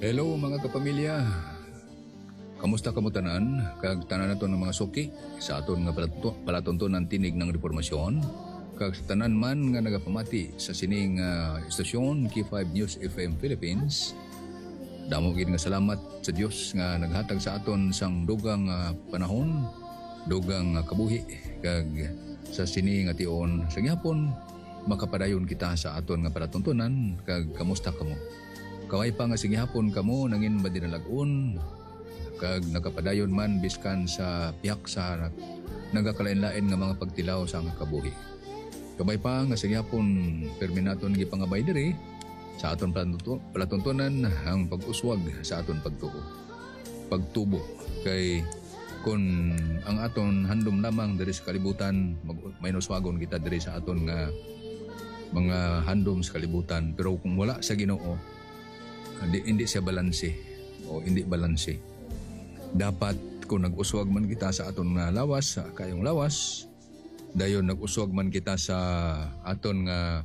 Hello mga kapamilya. Kamusta kamo tanan? Kag tanan nato ng mga suki sa aton nga palatuntunan tinig ng reformasyon. Kag sa tanan man nga nagapamati sa sining istasyon Q5 News FM Philippines. Damo gid nga salamat sa Dios nga naghatag sa aton sang dugang panahon, dugang kabuhi kag sa sini nga tion sa gyapon makapadayon kita sa aton nga palatuntunan. Kag kamusta kamo? Kaway pa nga sige hapon kamo nangin ba dinalagon kag nakapadayon man biskan sa piyak sa nagakalain-lain nga mga pagtilaw sa nga kabuhi. Kabay pa nga sige hapon perminaton gi pangabay diri sa aton palatuntunan ang pag-uswag sa aton pagtubo kay kun ang aton handom lamang diri sa kalibutan maynuswagon kita diri sa aton nga mga handom sa kalibutan, pero kung wala sa Ginoo hindi siya balanse o hindi balanse. Dapat kung nag-uswag man kita sa aton nga lawas, sa kayong lawas, dayon nag-uswag man kita sa aton nga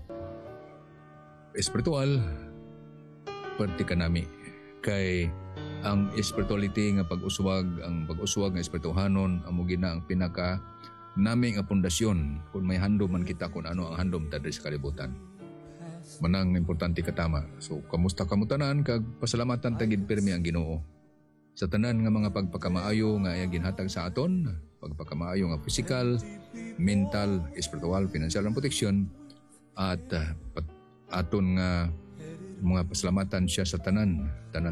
espiritual, perti ka nami. Kay ang spirituality nga pag-uswag, ang pag-uswag nga espirituhanon, amo gina ang pinaka nami nga pundasyon kung may handom man kita kung ano ang handom ta sa kalibutan. Manang importante katama. So, kamusta kamo tanan kag pasalamatan tagid pirmi ang Ginoo sa tanan nga mga pagpakamaayo nga iyang ginhatag sa aton, pagpakamaayo nga physical, mental, spiritual, financial and protection at aton nga mga pasalamatan siya sa tanan.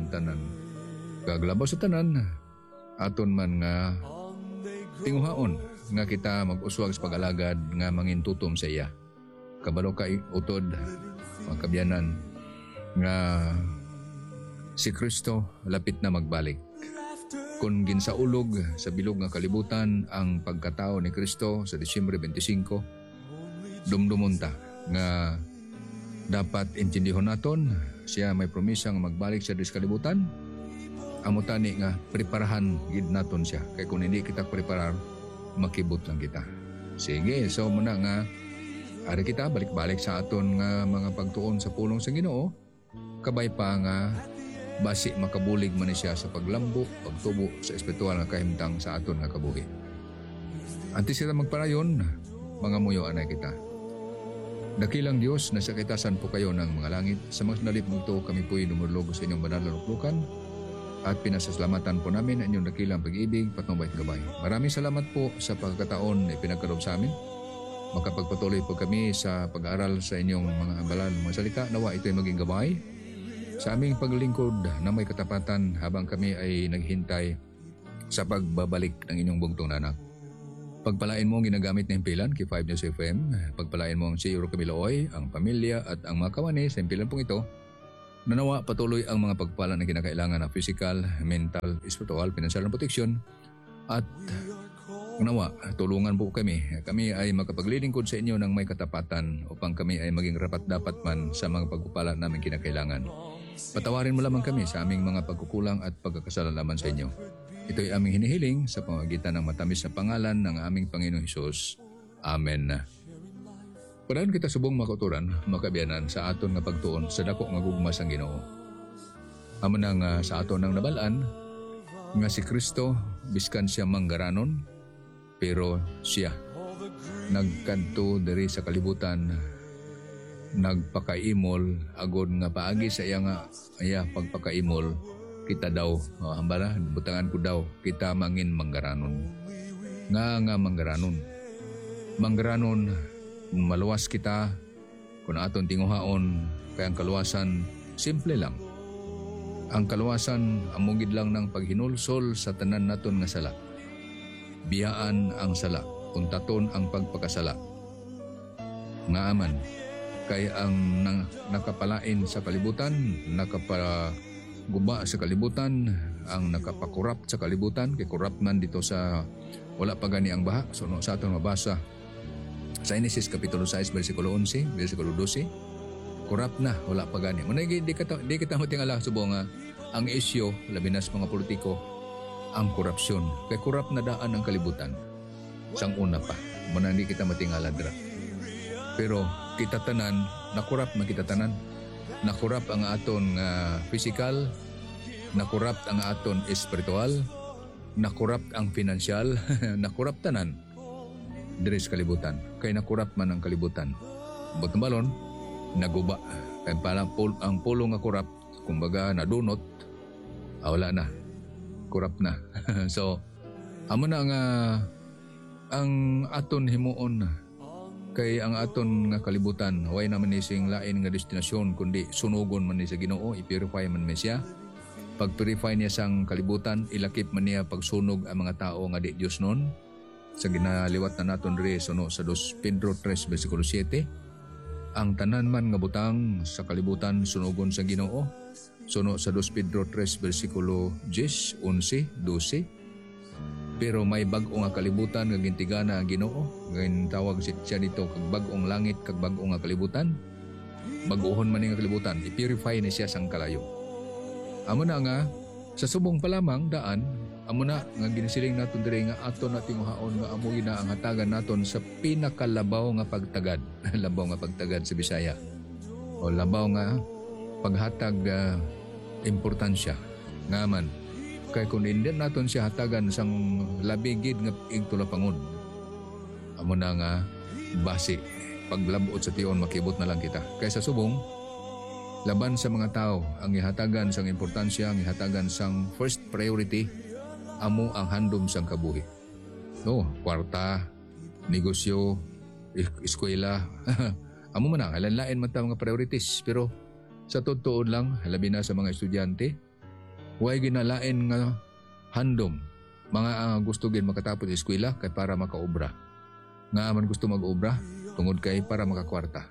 Kag labaw sa tanan aton man nga tinguhaon nga kita mag-uswag sa pag-alagad nga mangintutom sa iya. Kabalo ka utod mga kabyanan nga si Kristo lapit na magbalik. Kung ginsaulog sa bilog nga kalibutan ang pagkatao ni Kristo sa Disyembre 25, dumdumunta nga dapat intindihon naton siya may promisa nga magbalik sa kalibutan. Amo tani nga preparahan gid naton siya kay kung hindi kita preparar makibot lang kita. Sige, so muna nga ari kita balik-balik sa aton nga mga pagtuon sa pulong sa Ginoo. Kabay pa nga basi makabulig man siya sa paglambo, pagtubo sa espiritual nga kahimtang sa aton nga kabuhi. Antes sila magparayon, mga muyo anay kita. Dakilang Dios, nasa kaitasan po kayo ng mga langit. Sa mga sandali po ito, kami po'y dumulog sa inyong banal na luklukan at pinasasalamatan po namin ang inyong dakilang pag-ibig, patnubay at gabay. Maraming salamat po sa pagkakataon na pinagkaroon sa amin. Makapagpatuloy po kami sa pag-aaral sa inyong mga banal mga salita. Nawa ito'y maging gabay sa aming paglingkod na may katapatan habang kami ay naghintay sa pagbabalik ng inyong bugtong nanak. Pagpalain mo ang ginagamit na himpilan, Q5 News FM. Pagpalain mo ang si Euro Camiloy, ang pamilya at ang mga kawani sa himpilan pong ito. Nanawa patuloy ang mga pagpala na kinakailangan na physical, mental, spiritual, financial and protection. At nawa, tulungan po kami. Kami ay makapaglilingkod sa inyo ng may katapatan upang kami ay maging rapat-dapat man sa mga pagpapala namin kinakailangan. Patawarin mo lamang kami sa aming mga pagkukulang at pagkakasala laman sa inyo. Ito'y aming hinihiling sa pamamagitan ng matamis na pangalan ng aming Panginoong Hesus. Amen. Padayon kita subong makauturan, makabiyanan sa aton nga pagtuon sa dako nga gugma sang Ginoo. Amo nang sa aton nang nabalaan nga si Kristo biskan siya manggaranon pero siya nagkadto diri sa kalibutan nagpakaimol agod nga paagi sa iya pagpakaimol kita daw hambala butangan ko daw kita mangin manggaranon nga manggaranon maluwas kita kung aton tinguhaon kay ang kaluwasan simple lang. Ang kaluwasan amugid lang ng paghinulsol sa tanan naton nga sala. Biyaan ang sala, untaton ang pagpakasala. Nga aman, kay ang nakapalain sa kalibutan, nakapaguba sa kalibutan, ang nakapakurap sa kalibutan, kay kurap man dito sa wala pa gani ang baha. So no, sa aton mabasa sa Genesis Kapitulo 6, versikulo 11, versikulo 12, kurap na, wala pa gani. Di kita matingala subong nga ang isyo, labinas mga politiko, ang korupsyon. Kay kurap na daan ang kalibutan. Sang una pa. Muna hindi kita matingala dra. Pero kita tanan, nakurap na kita tanan. Nakurap ang aton physical, nakorrupt ang aton espiritual, nakorrupt ang financial, nakorrupt tanan diri sa kalibutan. Kay nakorrupt man ang kalibutan. Butong balon, naguba. Kaya parang ang pulo nga korrupt, kumbaga nadunot, wala na. Korrupt na. So, amo na nga ang aton himuon kay ang aton nga kalibutan way naman ni sing lain nga destinasyon kundi sunugon man ni sa Ginoo, i-purify man ni siya. Pag-purify niya sang kalibutan, ilakip man niya pagsunog ang mga tao nga di Dios noon. Sa ginaliwat na naton diri suno sa 2 Pedro 3 bersikulo 7, ang tanan man nga butang sa kalibutan sunugon sa Ginoo. Suno sa 2 Pedro 3 bersikulo 10, 11, 12. Pero may bag-o nga kalibutan nga gintigana ang Ginoo. Ngayon tawag siya dito kag bag-ong langit kag bag-o nga kalibutan. Bag-ohon man nga kalibutan, i-purify ni siya sang kalayo. Amo na nga sa subong pa lamang daan, amo na nga ginisiling naton diri nga aton na tinguhaon nga amo na ang hatagan naton sa pinakalabaw nga pagtagad. Labaw nga pagtagad sa Bisaya. O labaw nga paghatag importansya ngaman. Kay kung hindi naton siya hatagan sang labigid nga igtulapangod, amo na nga basi paglabot sa tiyon makibot na lang kita. Kay sa subong laban sa mga tao ang ihatagan sang importansya, ang ihatagan sang first priority amo ang handom sang kabuhi. No, kwarta, negosyo, eskwela. Amo man ang lain-lain man ta mga priorities, pero sa totoo lang labi na sa mga estudyante, way ginalain nga handom mga gusto gid makatapos sa eskwela kay para makaobra. Nga man gusto mag-obra tungod kay para makakwarta.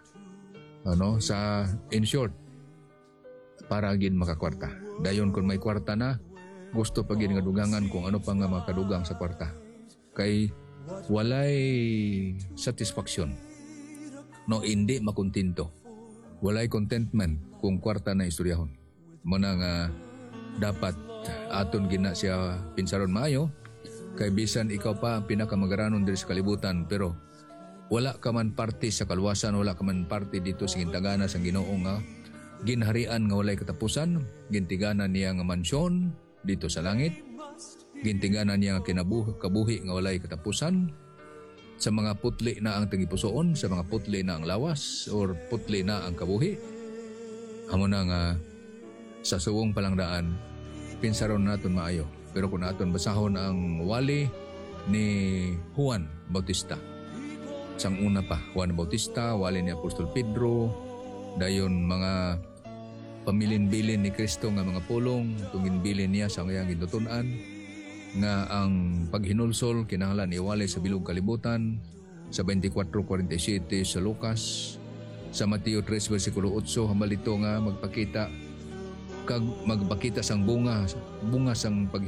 Sa in short, para gid makakwarta. Dayon kung may kwarta na, gusto pa gid nga dugangan kung ano pa nga makadugang sa kwarta. Kay walay satisfaction. Hindi makontento. Walay contentment kung kwarta na istoryahon. Muna nga dapat aton gina siya pinsaron maayo kay bisan ikaw pa ang pinakamagaranon diri sa kalibutan pero wala ka man parte sa kaluwasan, wala ka man parte dito sa gintagana sa Ginoo nga ginharian nga walay katapusan, gintigana niya nga mansyon dito sa langit, gintigana niya nga kabuhi nga walay katapusan. Sa mga putli na ang tagipusoon, sa mga putli na ang lawas or putli na ang kabuhi, amo na nga sa suwong palangdaan, pinsaron naton maayo. Pero kung naton basahon ang wali ni Juan Bautista. Sang una pa, Juan Bautista, wali ni Apostol Pedro, dayon mga pamilin-bilin ni Kristo nga mga pulong, tungin-bilin niya sa ngayang ginutunan, nga ang paghinulsol kinahanglan iwali sa bilog kalibutan, sa 24:47 sa Lucas, sa Mateo 3 bersikulo 8, hambal ito nga magpakita sang bunga sang